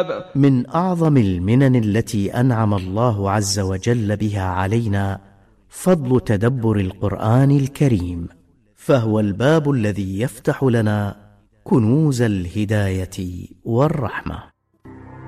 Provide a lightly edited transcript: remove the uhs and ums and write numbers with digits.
الباب. من أعظم المنن التي أنعم الله عز وجل بها علينا فضل تدبر القرآن الكريم، فهو الباب الذي يفتح لنا كنوز الهداية والرحمة.